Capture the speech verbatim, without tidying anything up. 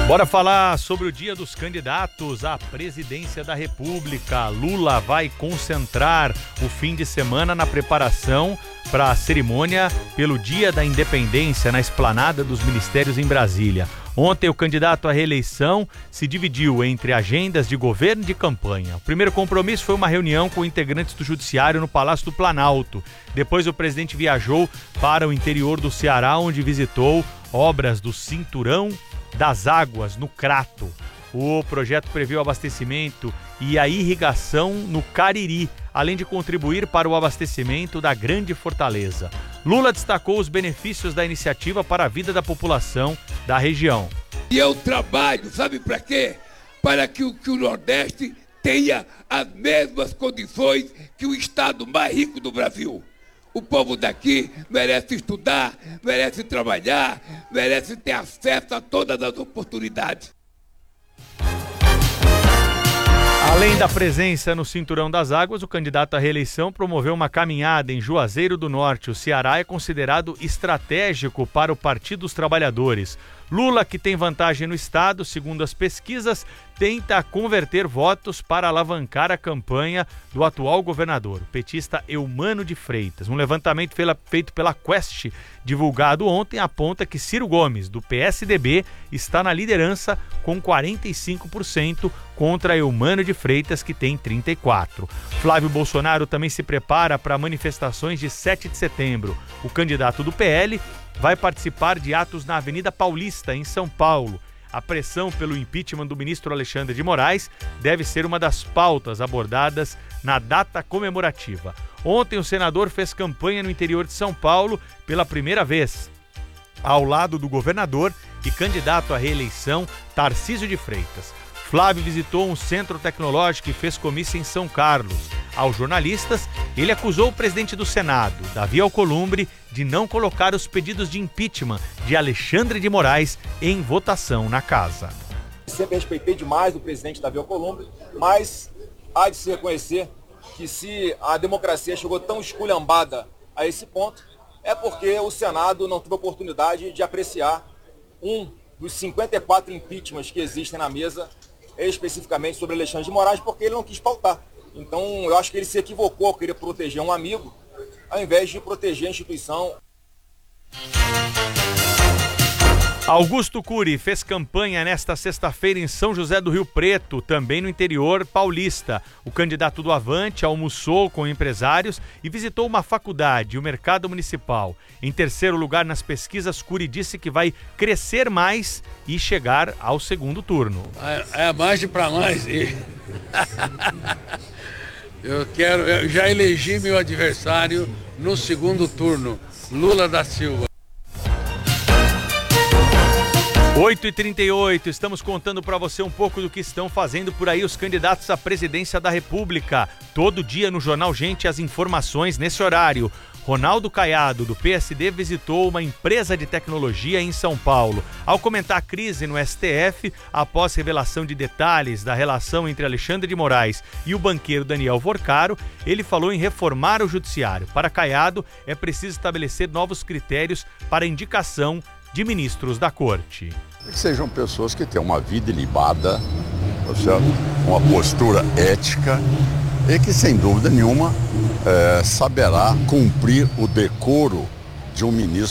Bora falar sobre o dia dos candidatos à presidência da República. Lula vai concentrar o fim de semana na preparação para a cerimônia pelo Dia da Independência na esplanada dos ministérios em Brasília. Ontem, o candidato à reeleição se dividiu entre agendas de governo e de campanha. O primeiro compromisso foi uma reunião com integrantes do Judiciário no Palácio do Planalto. Depois, o presidente viajou para o interior do Ceará, onde visitou obras do Cinturão das Águas, no Crato. O projeto prevê o abastecimento e a irrigação no Cariri, além de contribuir para o abastecimento da Grande Fortaleza. Lula destacou os benefícios da iniciativa para a vida da população da região. E eu trabalho, sabe para quê? Para que o, que o Nordeste tenha as mesmas condições que o estado mais rico do Brasil. O povo daqui merece estudar, merece trabalhar, merece ter acesso a todas as oportunidades. Além da presença no Cinturão das Águas, o candidato à reeleição promoveu uma caminhada em Juazeiro do Norte. O Ceará é considerado estratégico para o Partido dos Trabalhadores. Lula, que tem vantagem no estado, segundo as pesquisas, tenta converter votos para alavancar a campanha do atual governador, o petista Eumano de Freitas. Um levantamento feito pela Quest, divulgado ontem, aponta que Ciro Gomes, do P S D B, está na liderança com quarenta e cinco por cento contra Eumano de Freitas, que tem trinta e quatro por cento. Flávio Bolsonaro também se prepara para manifestações de sete de setembro. O candidato do P L vai participar de atos na Avenida Paulista, em São Paulo. A pressão pelo impeachment do ministro Alexandre de Moraes deve ser uma das pautas abordadas na data comemorativa. Ontem, o senador fez campanha no interior de São Paulo pela primeira vez, ao lado do governador e candidato à reeleição, Tarcísio de Freitas. Flávio visitou um centro tecnológico e fez comício em São Carlos. Aos jornalistas, ele acusou o presidente do Senado, Davi Alcolumbre, de não colocar os pedidos de impeachment de Alexandre de Moraes em votação na casa. Sempre respeitei demais o presidente Davi Alcolumbre, mas há de se reconhecer que se a democracia chegou tão esculhambada a esse ponto, é porque o Senado não teve oportunidade de apreciar um dos cinquenta e quatro impeachments que existem na mesa, especificamente sobre Alexandre de Moraes, porque ele não quis pautar. Então, eu acho que ele se equivocou ao querer proteger um amigo, ao invés de proteger a instituição. Augusto Cury fez campanha nesta sexta-feira em São José do Rio Preto, também no interior paulista. O candidato do Avante almoçou com empresários e visitou uma faculdade e o mercado municipal. Em terceiro lugar nas pesquisas, Cury disse que vai crescer mais e chegar ao segundo turno. É, é margem para mais. Eu quero, eu já elegi meu adversário no segundo turno, Lula da Silva. oito e trinta e oito, estamos contando para você um pouco do que estão fazendo por aí os candidatos à presidência da República. Todo dia no Jornal Gente as informações nesse horário. Ronaldo Caiado, do P S D, visitou uma empresa de tecnologia em São Paulo. Ao comentar a crise no S T F, após revelação de detalhes da relação entre Alexandre de Moraes e o banqueiro Daniel Vorcaro, ele falou em reformar o judiciário. Para Caiado, é preciso estabelecer novos critérios para indicação de ministros da corte. Que sejam pessoas que tenham uma vida ilibada, uma postura ética e que, sem dúvida nenhuma, é, saberá cumprir o decoro de um ministro